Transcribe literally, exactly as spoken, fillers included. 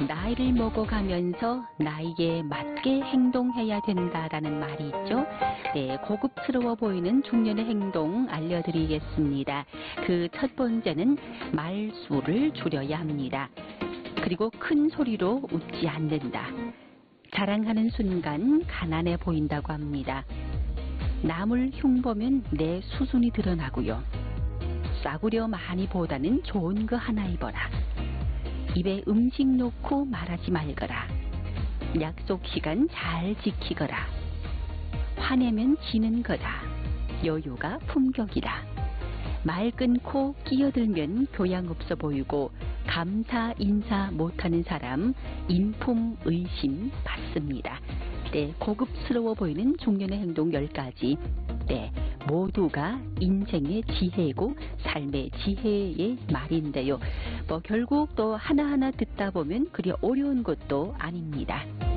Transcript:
나이를 먹어가면서 나이에 맞게 행동해야 된다라는 말이 있죠. 네, 고급스러워 보이는 중년의 행동 알려드리겠습니다. 그 첫 번째는 말수를 줄여야 합니다. 그리고 큰 소리로 웃지 않는다. 자랑하는 순간 가난해 보인다고 합니다. 남을 흉보면 내 수순이 드러나고요. 싸구려 많이 보다는 좋은 거 하나 입어라. 입에 음식 놓고 말하지 말거라. 약속 시간 잘 지키거라. 화내면 지는 거다. 여유가 품격이다. 말 끊고 끼어들면 교양 없어 보이고 감사 인사 못하는 사람 인품 의심 받습니다. 네, 고급스러워 보이는 중년의 행동 열 가지. 네, 모두가 인생의 지혜고 삶의 지혜의 말인데요. 뭐 결국 또 하나하나 듣다 보면 그리 어려운 것도 아닙니다.